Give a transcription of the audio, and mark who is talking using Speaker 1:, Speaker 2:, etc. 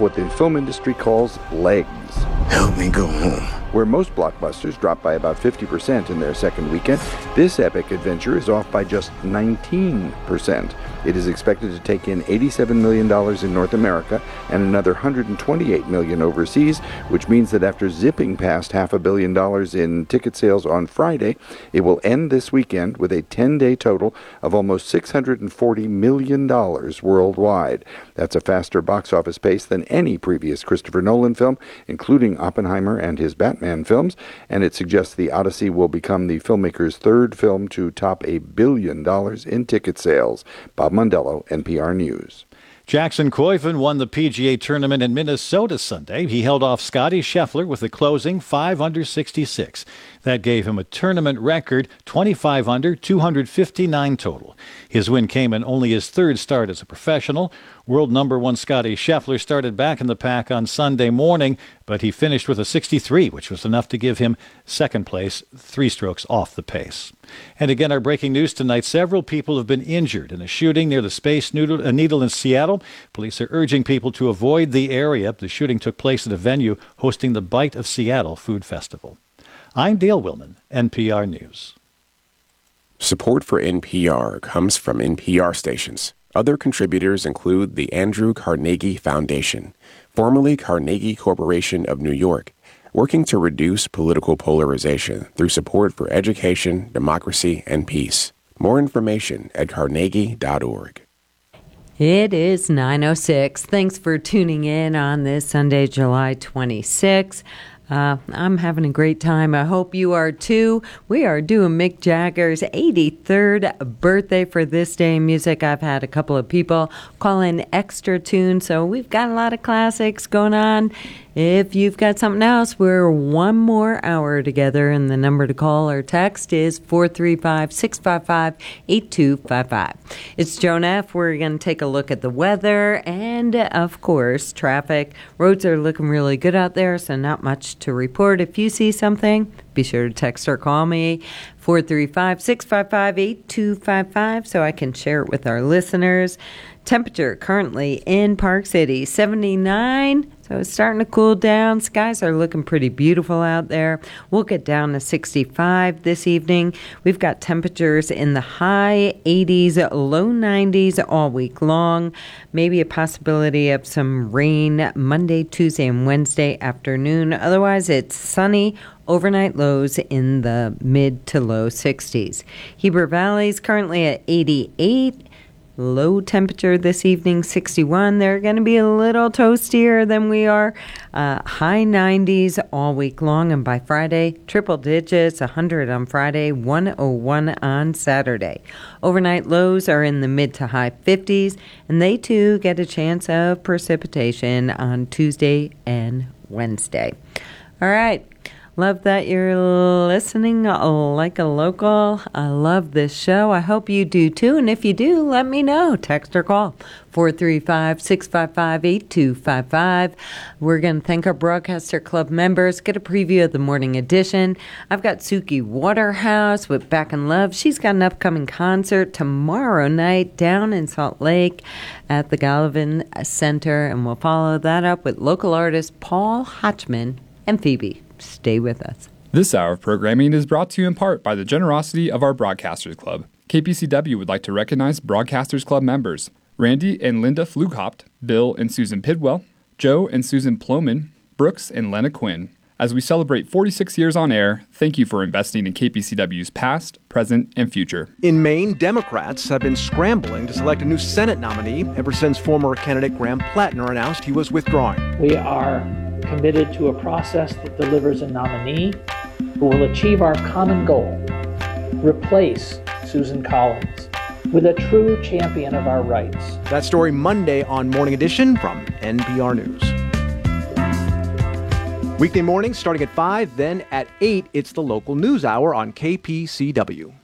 Speaker 1: what the film industry calls legs.
Speaker 2: Help me go home.
Speaker 1: Where most blockbusters drop by about 50% in their second weekend, this epic adventure is off by just 19%. It is expected to take in $87 million in North America and another $128 million overseas, which means that after zipping past $500 million in ticket sales on Friday, it will end this weekend with a 10-day total of almost $640 million worldwide. That's a faster box office pace than any previous Christopher Nolan film, including Oppenheimer and his Batman films, and it suggests The Odyssey will become the filmmaker's third film to top $1 billion in ticket sales. Bob Mondello, NPR News.
Speaker 3: Jackson Coyfin won the PGA tournament in Minnesota Sunday. He held off Scotty Scheffler with a closing 5 under 66. That gave him a tournament record 25 under 259 total. His win came in only his third start as a professional. World number one Scotty Scheffler started back in the pack on Sunday morning, but he finished with a 63, which was enough to give him second place, 3 strokes off the pace. And again, our breaking news tonight, several people have been injured in a shooting near the Space Needle in Seattle. Police are urging people to avoid the area. The shooting took place at a venue hosting the Bite of Seattle Food Festival. I'm Dale Willman, NPR News.
Speaker 4: Support for NPR comes from NPR stations. Other contributors include the Andrew Carnegie Foundation, formerly Carnegie Corporation of New York, working to reduce political polarization through support for education, democracy, and peace. More information at carnegie.org.
Speaker 5: It is 9:06. Thanks for tuning in on this Sunday, July 26. I'm having a great time. I hope you are too. We are doing Mick Jagger's 83rd birthday for this day in music. I've had a couple of people call in extra tunes, so we've got a lot of classics going on. If you've got something else, we're one more hour together, and the number to call or text is 435-655-8255. It's Joan F. We're going to take a look at the weather and, of course, traffic. Roads are looking really good out there, so not much to report. If you see something, be sure to text or call me, 435-655-8255, so I can share it with our listeners. Temperature currently in Park City, 79. So it's starting to cool down. Skies are looking pretty beautiful out there. We'll get down to 65 this evening. We've got temperatures in the high 80s, low 90s all week long. Maybe a possibility of some rain Monday, Tuesday, and Wednesday afternoon. Otherwise, it's sunny. Overnight lows in the mid to low 60s. Heber Valley's currently at 88. Low temperature this evening, 61. They're going to be a little toastier than we are. High 90s all week long, and by Friday, triple digits, 100 on Friday, 101 on Saturday. Overnight lows are in the mid to high 50s, and they too get a chance of precipitation on Tuesday and Wednesday. All right. Love that you're listening like a local. I love this show. I hope you do too. And if you do, let me know. Text or call 435-655-8255. We're going to thank our Broadcaster Club members. Get a preview of the morning edition. I've got Suki Waterhouse with Back in Love. She's got an upcoming concert tomorrow night down in Salt Lake at the Gallivan Center. And we'll follow that up with local artists Paul Hotchman and Phoebe. Stay with us.
Speaker 6: This hour of programming is brought to you in part by the generosity of our Broadcasters Club. KPCW would like to recognize Broadcasters Club members Randy and Linda Flughopt, Bill and Susan Pidwell, Joe and Susan Ploman, Brooks and Lena Quinn. As we celebrate 46 years on air, thank you for investing in KPCW's past, present, and future.
Speaker 7: In Maine, Democrats have been scrambling to select a new Senate nominee ever since former candidate Graham Plattner announced he was withdrawing.
Speaker 8: We are committed to a process that delivers a nominee who will achieve our common goal, replace Susan Collins with a true champion of our rights.
Speaker 7: That story Monday on Morning Edition from NPR News. Weekday mornings starting at 5, then at 8, it's the local news hour on KPCW.